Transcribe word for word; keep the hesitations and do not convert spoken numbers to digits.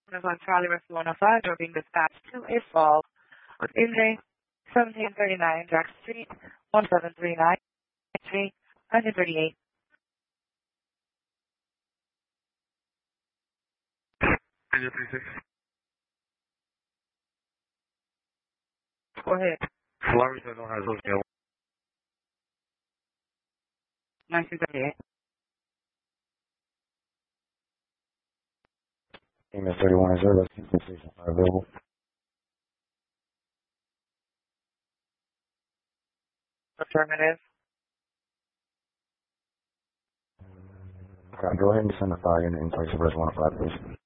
on Charlie Russell one oh five, are being dispatched to a fall with injury seventeen thirty-nine Jackson Street, one seven three nine, Street, nineteen thirty-eight. zero three six. Go ahead. Florida, I don't have those scale. nineteen thirty-eight. Team is thirty-one zero, let's keep the station available. Affirmative. Okay, go ahead and send the fire unit in place of Res one oh five, please.